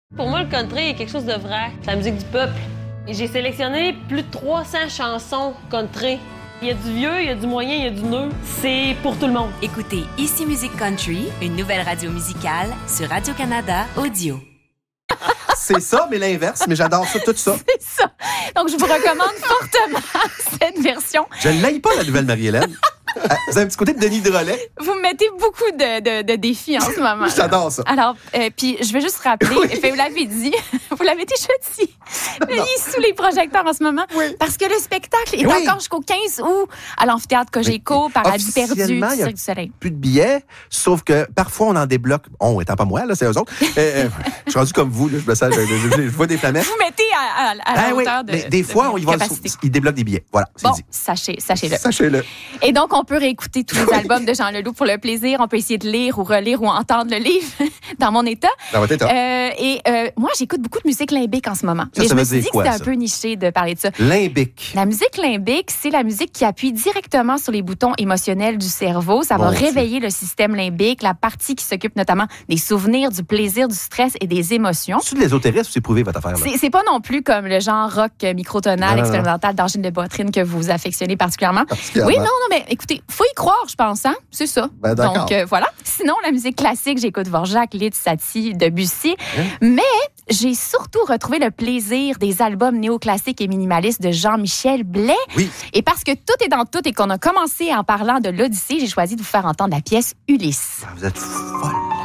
Pour moi, le country est quelque chose de vrai. C'est la musique du peuple. Et j'ai sélectionné plus de 300 chansons country. Il y a du vieux, il y a du moyen, il y a du neuf. C'est pour tout le monde. Écoutez Ici Musique Country, une nouvelle radio musicale sur Radio-Canada Audio. C'est ça, mais l'inverse. Mais j'adore ça, tout ça. C'est ça. Donc, je vous recommande fortement cette version. Je ne l'aille pas, la nouvelle Marie-Hélène. Vous avez un petit côté de Denis Drolet. Vous me mettez beaucoup de défis en ce moment. J'adore ça. Alors, puis je vais juste rappeler, vous l'avez dit, vous l'avez déjà dit, il est sous les projecteurs en ce moment, parce que le spectacle est encore jusqu'au 15 août à l'amphithéâtre Cogeco, Paradis perdu, du Cirque du Soleil. Plus de billets, sauf que parfois on en débloque. On étant pas moi, là, c'est eux autres. Je suis rendu comme vous, là, je vois des flamèches. Vous mettez à la hauteur de. Mais des fois, ils débloquent des billets. Voilà, c'est dit. Sachez-le. Sachez-le. Et donc, on peut réécouter tous les albums de Jean Leloup pour le plaisir. On peut essayer de lire ou relire ou entendre le livre dans mon état. Dans votre état. Moi, j'écoute beaucoup de musique limbique en ce moment. Ça je me veut suis dire dit quoi, que c'était un peu niché de parler de ça. Limbique. La musique limbique, c'est la musique qui appuie directement sur les boutons émotionnels du cerveau. Ça va réveiller le système limbique, la partie qui s'occupe notamment des souvenirs, du plaisir, du stress et des émotions. C'est de l'ésotérisme ou c'est prouvé votre affaire? Là? C'est pas non plus comme le genre rock microtonal, expérimental d'Angine de Boitrine que vous affectionnez particulièrement. Oui, non, mais écoutez, faut y croire, je pense, hein? C'est ça. Ben, d'accord. Donc, voilà. Sinon, la musique classique, j'écoute Dvorak, Liszt, Satie, Debussy. Mais j'ai surtout retrouvé le plaisir des albums néoclassiques et minimalistes de Jean-Michel Blais. Oui. Et parce que tout est dans tout et qu'on a commencé en parlant de l'Odyssée, j'ai choisi de vous faire entendre la pièce Ulysse. Vous êtes folle.